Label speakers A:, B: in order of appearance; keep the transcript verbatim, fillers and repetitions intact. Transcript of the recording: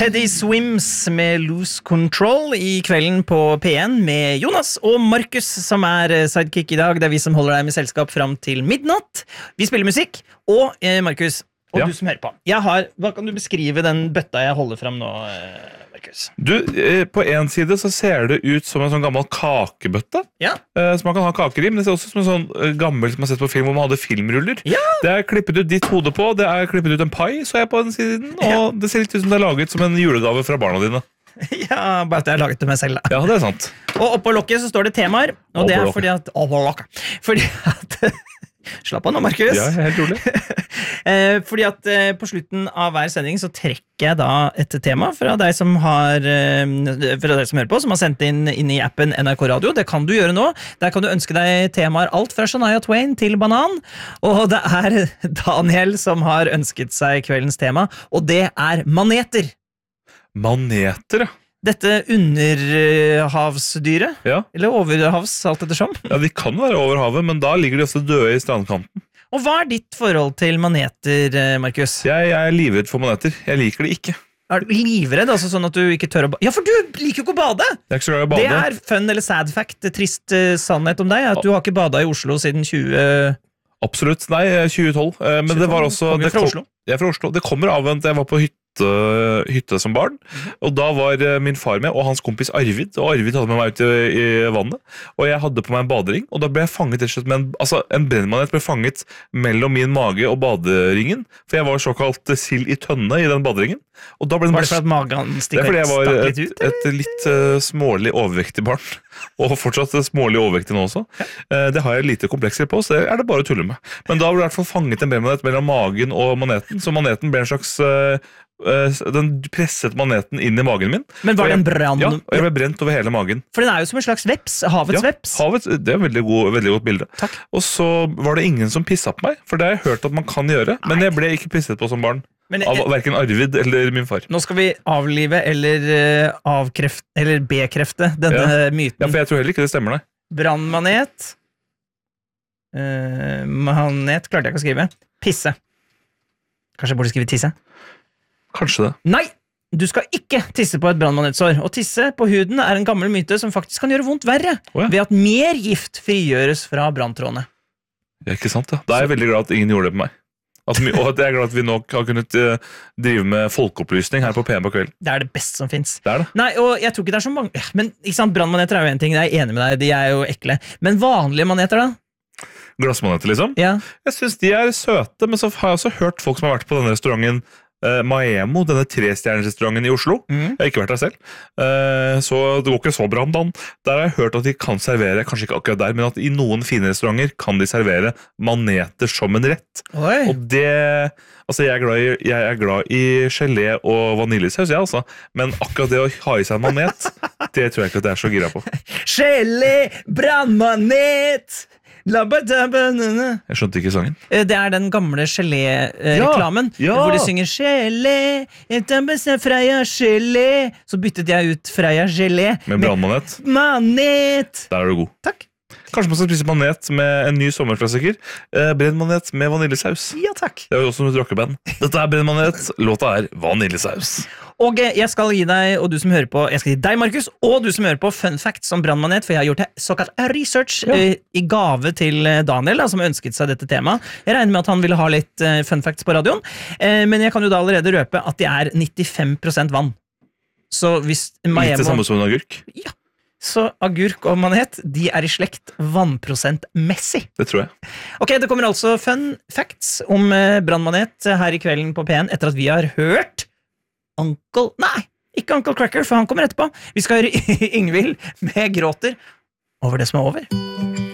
A: Teddy Swims med Lose Control I kvelden på P en med Jonas og Markus som er sidekick I dag. Det er vi som holder deg med selskap frem til midnatt. Vi spiller musikk, og eh, Markus, og
B: ja.
A: Du som hører på. Jeg har, hva kan du beskrive den bøtta jeg holder frem nå, eh, Markus?
B: Du, eh, på en side så ser det ut som en sånn gammel kakebøtte,
A: Ja.
B: eh, så man kan ha kaker I, men det ser også ut som en sånn eh, gammel som man har sett på film hvor man hadde filmruller.
A: Ja.
B: Det er klippet ut ditt hode på, det er klippet ut en pai, så jeg på den siden, og
A: Ja.
B: det ser litt ut som det er laget som en julegave fra barna dine.
A: Ja, bare at jeg har laget det meg selv da.
B: Ja, det er sant.
A: Og oppå lokket så står det temaer, og
B: Oppå
A: det er
B: lokket.
A: fordi at Oppå lokket. Fordi at Slapp av nå, Markus.
B: Ja, helt rolig.
A: eh, fordi at eh, på slutten av hver sending så trekker jeg da et tema fra deg som har eh, fra deg som hører på, som har sendt inn, inn I appen N R K Radio. Det kan du gjøre nå. Der kan du ønske deg temaer alt fra Shania Twain til Banan. Og det er Daniel som har ønsket seg kveldens tema, og det er maneter.
B: Maneter, ja.
A: Dette underhavsdyret,
B: Ja.
A: eller overhavs, alt ettersom.
B: Ja, de kan være over havet, men da ligger de ofte døde I strandkanten.
A: Og hva er ditt forhold til maneter, eh, Markus?
B: Jeg, jeg er livredd for maneter. Jeg liker det ikke.
A: Er du livredd, altså sånn at du ikke tør å bade? Ja, for du liker jo ikke å bade!
B: Jeg er ikke så glad I å bade.
A: Det er fun eller sad fact, trist uh, sannhet om deg, at du har ikke badet I Oslo siden tjue...
B: Absolutt, nei, tjue tolv. Eh, Men
A: tjue tolv,
B: det var også...
A: kommer
B: Det
A: fra
B: kom,
A: Oslo.
B: jeg er fra Oslo. Det kommer av at jeg var på hytte, hytte som barn, og da var eh, min far med, og hans kompis Arvid, og Arvid hadde med meg ut I, I vannet, og jeg hadde på meg en badering, og da ble jeg fanget rett og slett med en, altså en brennmanet ble fanget mellom min mage og baderingen, for jeg var såkalt sild I tønne I den baderingen, og da ble den
A: Var det for at magen
B: Det er
A: stikker
B: fordi jeg var
A: stakk
B: et,
A: litt ut?
B: et litt uh, smålig overvektig barn, og fortsatt smålig overvektig nå også. Uh, det har jeg lite komplekser på, så det er det bare å tulle med. Men da ble jeg I hvert fall fanget en brennmanet mellom magen og maneten, så maneten ble en slags... Uh, uh, den presset maneten inn I magen min.
A: Men var
B: Og
A: det en
B: jeg-
A: brann?
B: Ja, og jeg ble brent over hele magen.
A: For den er jo som en slags veps, havets
B: Ja,
A: veps.
B: havet, det er et veldig, god, veldig godt bilde.
A: Takk.
B: Og så var det ingen som pisset på meg, for det har jeg hørt at man kan gjøre, men jeg ble ikke pisset på som barn.
A: Men
B: Av
A: eh,
B: hverken Arvid eller min far.
A: nå skal vi avlive eller uh, avkreft, eller bekrefte denne
B: Ja,
A: myten.
B: for jeg tror heller ikke det stemmer, nei.
A: Brannmanet. Uh, manet klarte jeg ikke å skrive. Pisse. Kanskje jeg burde skrive tisse?
B: Kanskje det.
A: Nei! Du skal ikke tisse på et brannmanetsår. Og tisse på huden er en gammel myte som faktisk kan gjøre vondt verre,
B: Å ja.
A: ved at mer gift frigjøres fra branntrådene.
B: Ja, ikke sant, ja. Da er jeg veldig glad at ingen gjorde det på meg. At, my- og at jeg er glad at vi nå har kunnet eh, drive med folkeopplysning her på P en på kvelden.
A: Det er det beste som finnes.
B: Det er det.
A: Nei, og jeg tror ikke det er så mange Ja, Men ikke sant, brannmaneter er jo en ting, jeg er enig med deg, de er jo ekle. Men vanlige maneter da?
B: Glassmaneter, liksom.
A: Ja.
B: Jeg synes de er søte, men så har jeg også hørt folk som har vært på denne restauranten eh, Maemo, denne trestjernersrestauranten I Oslo.
A: Mhm.
B: Jeg har ikke vært der selv. Eh, så det går ikke så bra om dagen. Der har jeg hørt at de kan servere, kanskje ikke akkurat der, men at I noen fine restauranter kan de servere maneter som en rett.
A: Oi.
B: Og det, altså jeg er glad I, jeg er glad I gelé og vaniljesaus, jeg altså. Men akkurat det å ha I seg en manet, det tror jeg ikke at jeg er så gira på.
A: Gelé, brannmanet! Labba-dabba-na-na.
B: Jeg skjønte ikke sangen.
A: Eh, Det er den gamle gelé-reklamen,
B: Ja, ja.
A: hvor de synger gelé, etabesse Freia gelé. Så byttet jeg ut Freia gelé
B: Med brannmanet,
A: manet.
B: der er du god.
A: Takk.
B: Kanskje man skal spise manet med en ny sommerklassiker. Eh, brennmanet med vaniljesaus.
A: Ja, takk.
B: Det er jo også et rockeband. Dette er brennmanet, låta er vaniljesaus.
A: Og eh, jeg skal gi deg, og du som hører på, jeg skal gi deg, Markus, og du som hører på, fun facts om brannmanet, for jeg har gjort det såkalt research
B: Ja.
A: eh, I gave til eh, Daniel, da, som ønsket seg dette temaet. Jeg regner med at han ville ha litt eh, fun facts på radioen, eh, men jeg kan jo da allerede røpe at de er nittifem prosent vann. Så hvis
B: Litt det
A: Maemo,
B: samme som en agurk.
A: så agurk og manet, de er I slekt vannprosentmessig.
B: Det tror jeg.
A: Ok, det kommer altså fun facts om eh, brannmanet her I kvelden på P en, etter at vi har hørt Uncle, nei, ikke Uncle Cracker, for han kommer etterpå. Vi skal høre Ingvild med gråter over det som er over.